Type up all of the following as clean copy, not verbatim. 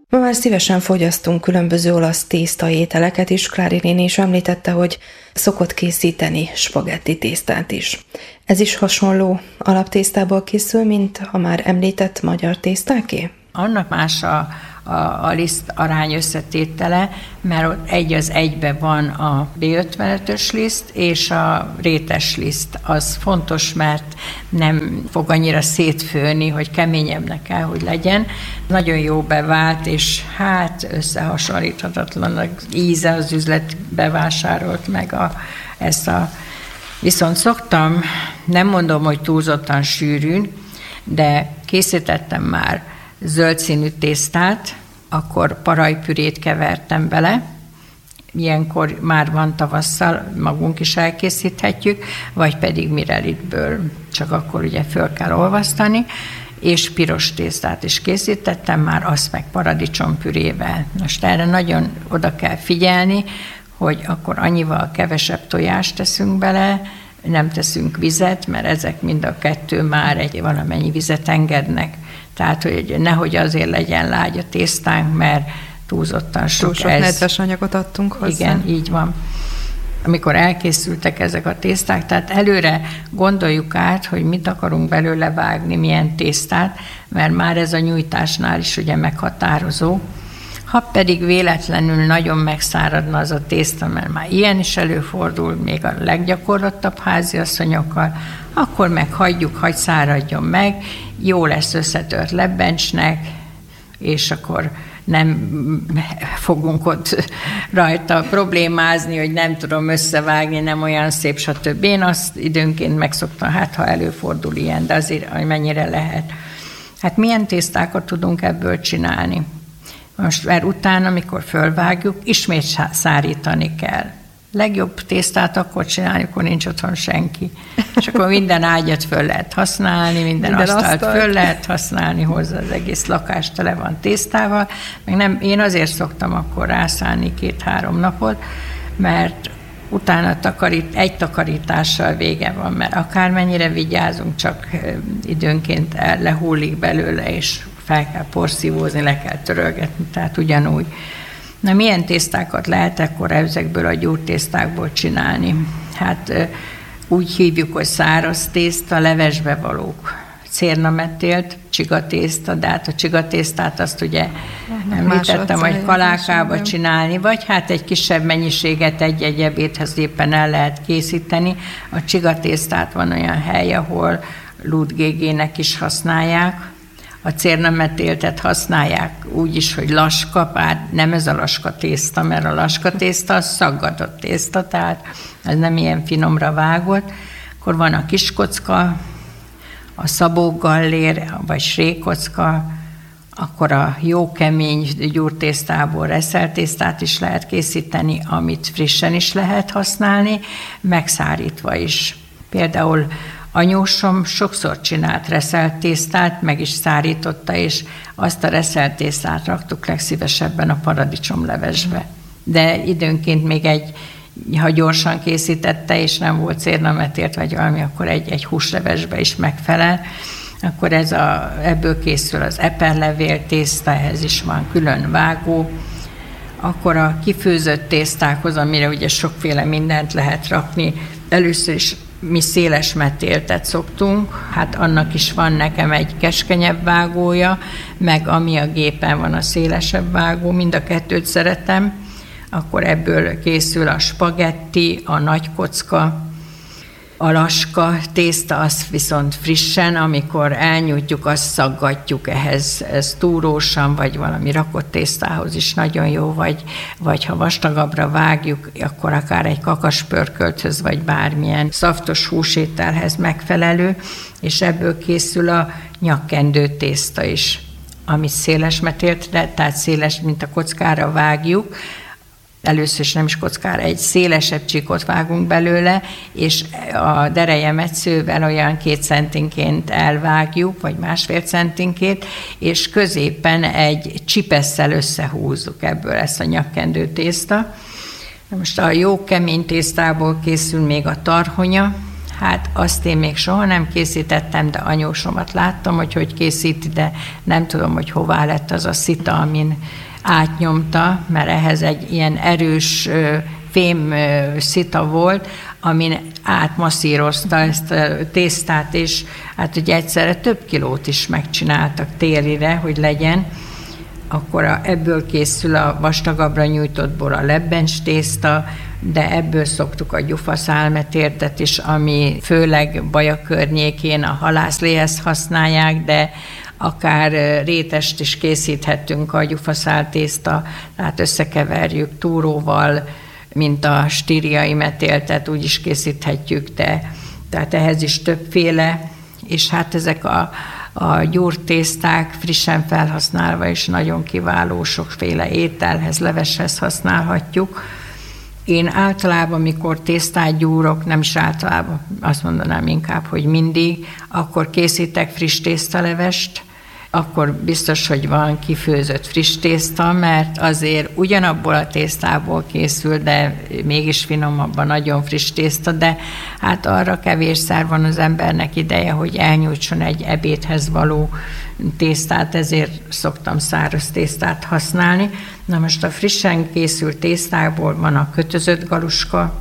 Ma már szívesen fogyasztunk különböző olasz tésztaételeket is. Klári néni is említette, hogy szokott készíteni spagetti tésztát is. Ez is hasonló alaptésztából készül, mint a már említett magyar tésztáké? Annak más a liszt arány összetétele, mert ott 1:1 van a B55-ös liszt, és a rétes liszt. Az fontos, mert nem fog annyira szétfőni, hogy keményebbnek kell, hogy legyen. Nagyon jó bevált, és hát összehasonlíthatatlan az íze, az üzlet bevásárolt meg Viszont szoktam, nem mondom, hogy túlzottan sűrűn, de készítettem már zöld színű tésztát, akkor parajpürét kevertem bele, ilyenkor már van tavasszal, magunk is elkészíthetjük, vagy pedig mirelitből, csak akkor ugye föl kell olvasztani, és piros tésztát is készítettem már, azt meg paradicsompürével. Most erre nagyon oda kell figyelni, hogy akkor annyival kevesebb tojást teszünk bele, nem teszünk vizet, mert ezek mind a kettő már valamennyi vizet engednek. Tehát, hogy nehogy azért legyen lágy a tésztánk, mert túlzottan sok nedves anyagot adtunk hozzá. Igen, így van. Amikor elkészültek ezek a tészták, tehát előre gondoljuk át, hogy mit akarunk belőle vágni, milyen tésztát, mert már ez a nyújtásnál is ugye meghatározó. Ha pedig véletlenül nagyon megszáradna az a tészta, mert már ilyen is előfordul, még a leggyakorlottabb háziasszonyokkal, akkor meg hagyjuk, hagy száradjon meg, jó lesz összetört lebbencsnek, és akkor nem fogunk ott rajta problémázni, hogy nem tudom összevágni, nem olyan szép, stb. Én azt időnként megszoktam, hát ha előfordul ilyen, de azért mennyire lehet. Hát milyen tésztákat tudunk ebből csinálni? Most mert utána, amikor fölvágjuk, ismét szárítani kell. Legjobb tésztát akkor csinálni, akkor nincs otthon senki. És akkor minden ágyat föl lehet használni, minden asztalt föl lehet használni hozzá, az egész lakás tele van tésztával. Meg nem, én azért szoktam akkor rászállni 2-3 napot, mert utána egy takarítással vége van, mert akármennyire vigyázunk, csak időnként lehullik belőle, és fel kell porszívózni, le kell törölgetni, tehát ugyanúgy. Na, milyen tésztákat lehet akkor ezekből a gyúrtésztákból csinálni? Hát úgy hívjuk, hogy száraz tészta, levesbe valók. Cérnametélt, csigatészta, de hát a csigatésztát azt ugye említettem, hogy kalákába csinálni, vagy hát egy kisebb mennyiséget egy ebédhez éppen el lehet készíteni. A csigatésztát van olyan hely, ahol lúdgégének is használják, a cérnametéltet használják úgy is, hogy laska, bár nem ez a laska tészta, mert a laska tészta az szaggatott tészta, tehát ez nem ilyen finomra vágott. Akkor van a kiskocka, a szabógallér, vagy srékocka, akkor a jó kemény gyúrtésztából reszeltésztát is lehet készíteni, amit frissen is lehet használni, megszárítva is. Például anyósom sokszor csinált reszeltésztát, meg is szárította, és azt a reszeltésztát raktuk legszívesebben a paradicsomlevesbe. De időnként még ha gyorsan készítette, és nem volt cérnametélt, vagy valami, akkor egy húslevesbe is megfelel. Akkor ebből készül az eperlevél tészta, ehhez is van külön vágó. Akkor a kifőzött tésztákhoz, amire ugye sokféle mindent lehet rakni, először is mi széles metéltet szoktunk, hát annak is van nekem egy keskenyebb vágója, meg ami a gépen van a szélesebb vágó, mind a kettőt szeretem. Akkor ebből készül a spagetti, a nagy kocka, a laska tészta, az viszont frissen, amikor elnyújtjuk, azt szaggatjuk ehhez, ez túrósan, vagy valami rakott tésztához is nagyon jó, vagy ha vastagabbra vágjuk, akkor akár egy kakaspörkölthöz, vagy bármilyen szaftos húsételhez megfelelő, és ebből készül a nyakkendő tészta is, amit széles metélt, tehát széles, mint a kockára vágjuk. Először is nem is kockára, egy szélesebb csíkot vágunk belőle, és a derejemetszővel olyan 2 centinként elvágjuk, vagy 1,5 centinként, és középen egy csipesszel összehúzzuk ebből ezt a nyakkendő tészta. Most a jó kemény tésztából készül még a tarhonya. Hát azt én még soha nem készítettem, de anyósomat láttam, hogy készíti, de nem tudom, hogy hová lett az a szita, amin átnyomta, mert ehhez egy ilyen erős fém szita volt, amin átmasszírozta ezt a tésztát, és hát ugye egyszerre több kilót is megcsináltak télire, hogy legyen. Akkor ebből készül a vastagabbra nyújtott bor, a lebbencs tészta, de ebből szoktuk a gyufaszálmetérdet is, ami főleg Baja környékén a halászléhez használják, de akár rétest is készíthetünk a gyufaszáltészta, tehát összekeverjük túróval, mint a stíriai metéltet, úgy is készíthetjük, tehát ehhez is többféle, és hát ezek a gyúrtészták frissen felhasználva is nagyon kiváló, sokféle ételhez, leveshez használhatjuk. Én általában, mikor tésztát gyúrok, nem is általában, azt mondanám inkább, hogy mindig, akkor készítek friss tésztalevest, akkor biztos, hogy van kifőzött friss tészta, mert azért ugyanabból a tésztából készül, de mégis finomabban, nagyon friss tészta, de hát arra kevésszer van az embernek ideje, hogy elnyújtson egy ebédhez való tésztát, ezért szoktam száraz tésztát használni. Na most a frissen készült tésztából van a kötözött galuska,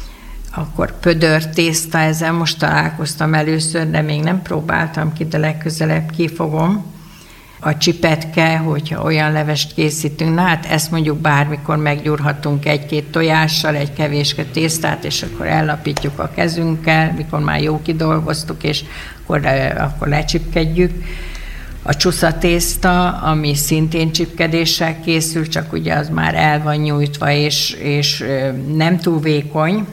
akkor pödör tészta, ezzel most találkoztam először, de még nem próbáltam ki, de legközelebb kifogom. A csipetke, hogyha olyan levest készítünk, na hát ezt mondjuk bármikor meggyúrhatunk egy-két tojással, egy kevéske tésztát, és akkor ellapítjuk a kezünkkel, mikor már jó kidolgoztuk, és akkor lecsipkedjük. A csuszatészta, ami szintén csipkedéssel készül, csak ugye az már el van nyújtva, és nem túl vékony,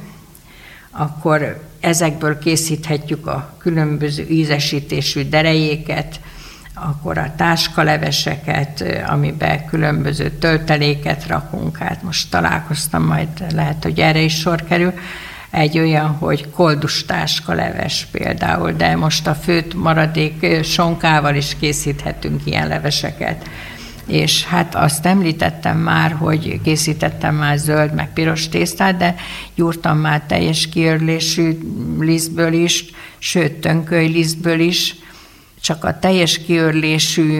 akkor ezekből készíthetjük a különböző ízesítésű derejéket, akkor a táskaleveseket, amiben különböző tölteléket rakunk, hát most találkoztam, majd lehet, hogy erre is sor kerül, egy olyan, hogy koldus táskaleves például, de most a főtt maradék sonkával is készíthetünk ilyen leveseket. És hát azt említettem már, hogy készítettem már zöld, meg piros tésztát, de gyúrtam már teljes kiörlésű lisztből is, sőt tönkölylisztből is, csak a teljes kiörlésű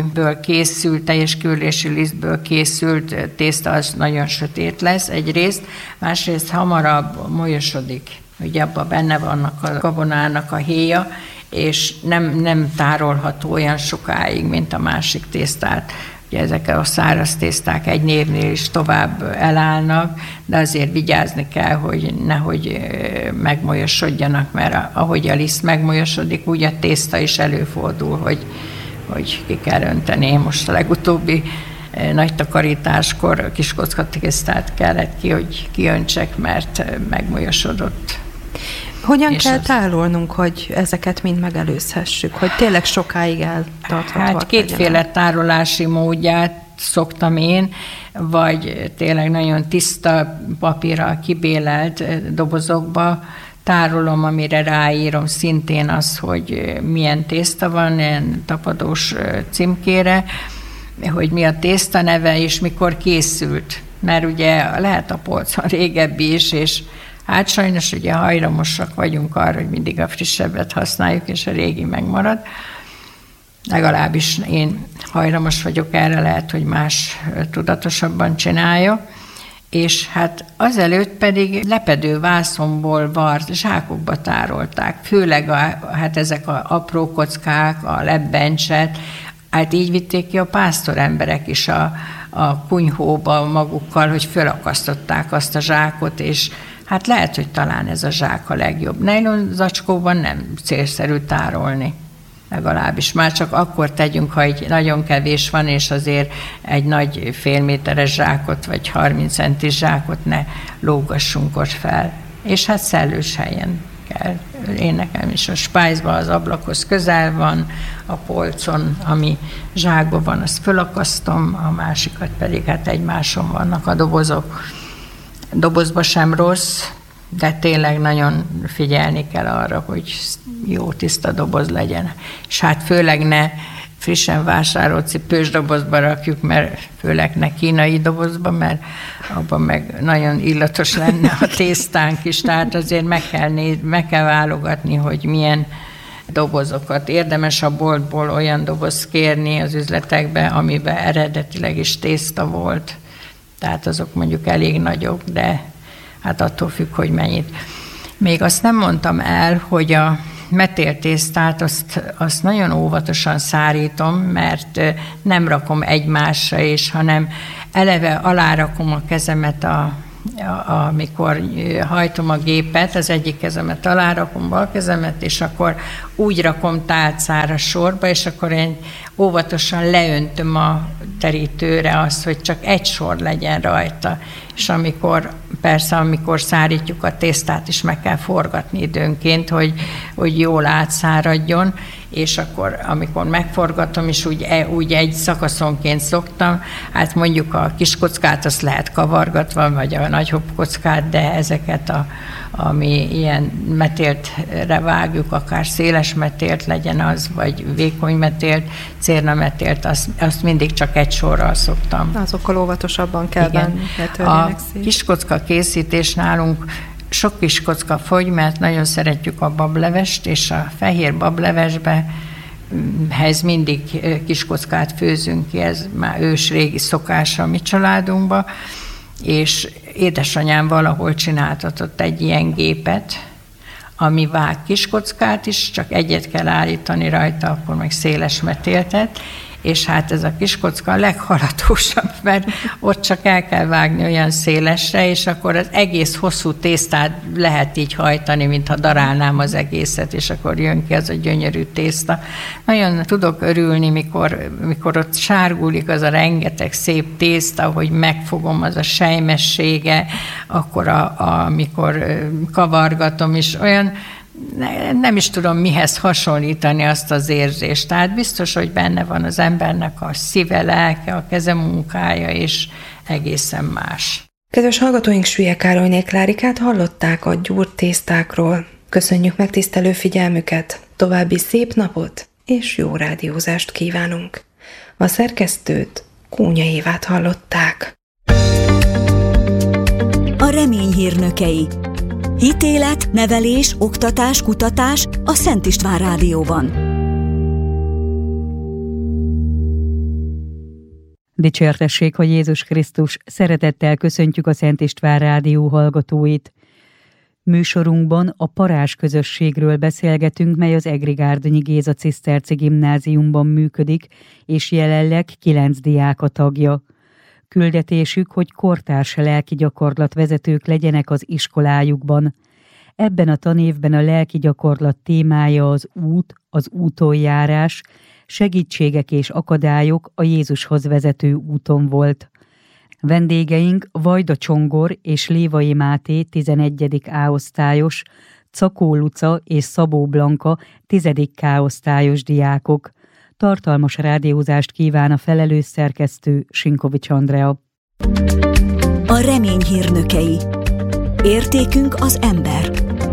lisztből készült tészta az nagyon sötét lesz egyrészt, másrészt hamarabb molyosodik. Ugye abban benne vannak a gabonának a héja, és nem tárolható olyan sokáig, mint a másik tésztát. Ugye ezek a száraz tészták egy névnél is tovább elállnak, de azért vigyázni kell, hogy nehogy megmolyosodjanak, mert ahogy a liszt megmolyosodik, úgy a tészta is előfordul, hogy ki kell önteni. Én most a legutóbbi nagy takarításkor kiskocka tésztát kellett ki, hogy kiöntsek, mert megmolyosodott. Hogyan kell tárolnunk, hogy ezeket mind megelőzhessük, hogy tényleg sokáig eltarthatóak? Hát kétféle tárolási módját szoktam én, vagy tényleg nagyon tiszta papírral kibélelt dobozokba tárolom, amire ráírom szintén az, hogy milyen tészta van, ilyen tapadós címkére, hogy mi a tészta neve, és mikor készült. Mert ugye lehet a polcon régebbi is, és hát sajnos ugye hajlamosak vagyunk arra, hogy mindig a frissebbet használjuk, és a régi megmarad. Legalábbis én hajlamos vagyok erre, lehet, hogy más tudatosabban csinálja. És hát azelőtt pedig lepedő vászonból vart zsákokba tárolták, főleg hát ezek az apró kockák, a lebbencset, hát így vitték ki a pásztoremberek is a kunyhóba magukkal, hogy fölakasztották azt a zsákot, és hát lehet, hogy talán ez a zsák a legjobb. Nylon zacskóban nem célszerű tárolni. Legalábbis már csak akkor tegyünk, ha egy nagyon kevés van, és azért egy nagy félméteres zsákot, vagy 30 centis zsákot ne lógassunk ott fel. És hát szellős helyen kell. Én nekem is a spájzban az ablakhoz közel van, a polcon, ami zsákban van, azt fölakasztom, a másikat pedig hát egymáson vannak a dobozok. Dobozba sem rossz, de tényleg nagyon figyelni kell arra, hogy jó, tiszta doboz legyen. És hát főleg ne frissen vásárolt cipős dobozba rakjuk, mert főleg ne kínai dobozba, mert abban meg nagyon illatos lenne a tésztánk is, tehát azért meg kell válogatni, hogy milyen dobozokat. Érdemes a boltból olyan dobozt kérni az üzletekbe, amiben eredetileg is tészta volt. Tehát azok mondjuk elég nagyok, de hát attól függ, hogy mennyit. Még azt nem mondtam el, hogy a metéltésztát azt nagyon óvatosan szárítom, mert nem rakom egymásra is, hanem eleve alárakom a kezemet, amikor hajtom a gépet, az egyik kezemet alárakom, bal kezemet, és akkor úgy rakom tálcára sorba, és akkor én óvatosan leöntöm a terítőre azt, hogy csak egy sor legyen rajta. És amikor szárítjuk a tésztát is meg kell forgatni időnként, hogy jól átszáradjon, és akkor, amikor megforgatom, és úgy egy szakaszonként szoktam, hát mondjuk a kis kockát azt lehet kavargatva, vagy a nagyobb kockát, de ezeket, ami ilyen metéltre vágjuk, akár széles metélt legyen az, vagy vékony metélt, cérnametélt, azt mindig csak egy sorral szoktam. Azokkal óvatosabban kell benne törjenek szét. A kiskocka készítés nálunk sok kiskocka fogy, mert nagyon szeretjük a bablevest, és a fehér bablevesbe mindig kiskockát főzünk ki, ez már ősrégi szokása a mi családunkban, és édesanyám valahol csináltatott egy ilyen gépet, ami vág kiskockát is, csak egyet kell állítani rajta, akkor meg széles metéltet, és hát ez a kiskocka a leghalatósabb, mert ott csak el kell vágni olyan szélesre, és akkor az egész hosszú tésztát lehet így hajtani, mintha darálnám az egészet, és akkor jön ki az a gyönyörű tészta. Nagyon tudok örülni, mikor ott sárgulik az a rengeteg szép tészta, hogy megfogom, az a sejmessége, akkor amikor kavargatom is, olyan nem is tudom mihez hasonlítani azt az érzést. Tehát biztos, hogy benne van az embernek a szíve, lelke, a kezemunkája, és egészen más. Kedves hallgatóink, Süllyek Károlyné Klárikát hallották a gyúrt tésztákról. Köszönjük megtisztelő figyelmüket, további szép napot és jó rádiózást kívánunk. A szerkesztőt, Kónya Évát hallották. A remény hírnökei. Hitélet, nevelés, oktatás, kutatás a Szent István Rádióban. Dicsértessék, hogy Jézus Krisztus, szeretettel köszöntjük a Szent István Rádió hallgatóit. Műsorunkban a Parázs közösségről beszélgetünk, mely az Egri-Gárdonyi Géza Ciszterci Gimnáziumban működik, és jelenleg 9 diák a tagja. Küldetésük, hogy kortárs lelki gyakorlatvezetők legyenek az iskolájukban. Ebben a tanévben a lelki gyakorlat témája az út, az úton járás, segítségek és akadályok a Jézushoz vezető úton volt. Vendégeink Vajda Csongor és Lévai Máté 11. A-osztályos, Cakó Luca és Szabó Blanka 10. K-osztályos diákok. Tartalmas rádiózást kíván a felelős szerkesztő Sinkovics Andrea. A remény hírnökei. Értékünk az ember.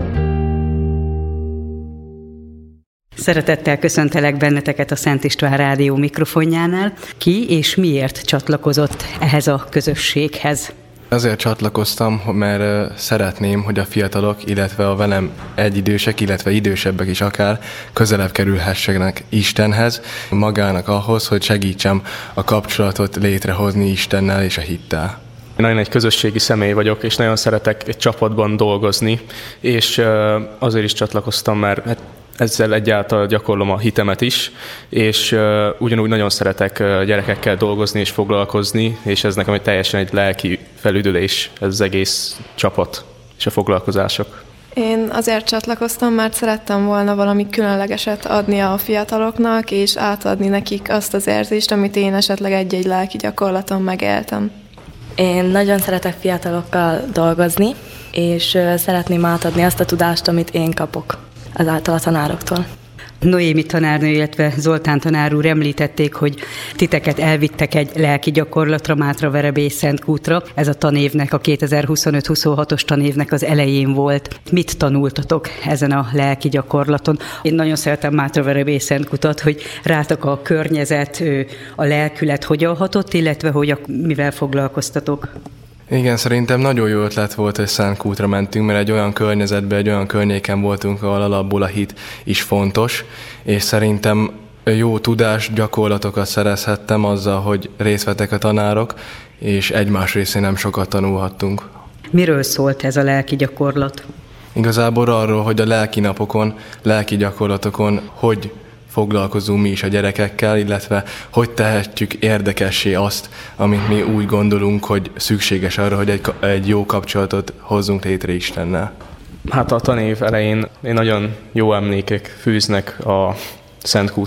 Szeretettel köszöntelek benneteket a Szent István Rádió mikrofonjánál. Ki és miért csatlakozott ehhez a közösséghez? Azért csatlakoztam, mert szeretném, hogy a fiatalok, illetve a velem egyidősek, illetve idősebbek is akár közelebb kerülhessenek Istenhez, magának ahhoz, hogy segítsem a kapcsolatot létrehozni Istennel és a hittel. Nagyon egy közösségi személy vagyok, és nagyon szeretek egy csapatban dolgozni, és azért is csatlakoztam, mert ezzel egyáltalán gyakorlom a hitemet is, és ugyanúgy nagyon szeretek gyerekekkel dolgozni és foglalkozni, és ez nekem teljesen egy lelki felüdülés, ez az egész csapat és a foglalkozások. Én azért csatlakoztam, mert szerettem volna valami különlegeset adni a fiataloknak, és átadni nekik azt az érzést, amit én esetleg egy-egy lelki gyakorlaton megéltem. Én nagyon szeretek fiatalokkal dolgozni, és szeretném átadni azt a tudást, amit én kapok ezáltal a tanároktól. Noémi tanárnő, illetve Zoltán tanár úr említették, hogy titeket elvittek egy lelki gyakorlatra Mátraverebély-Szentkútra. Ez a tanévnek, a 2025-26-os tanévnek az elején volt. Mit tanultatok ezen a lelki gyakorlaton? Én nagyon szeretem Mátraverebély-Szentkutat, hogy rátok a környezet, a lelkület hogyan hatott, illetve hogy mivel foglalkoztatok. Igen, szerintem nagyon jó ötlet volt, hogy Szentkútra mentünk, mert egy olyan környezetben, egy olyan környéken voltunk, ahol alapból a hit is fontos, és szerintem jó tudás, gyakorlatokat szerezhettem azzal, hogy részt vettek a tanárok, és egymás részén nem sokat tanulhattunk. Miről szólt ez a lelki gyakorlat? Igazából arról, hogy a lelki napokon, lelki gyakorlatokon hogy foglalkozunk mi is a gyerekekkel, illetve hogy tehetjük érdekessé azt, amit mi úgy gondolunk, hogy szükséges arra, hogy egy jó kapcsolatot hozzunk létre Istennel. Hát a tanév elején nagyon jó emlékek fűznek a Szentkút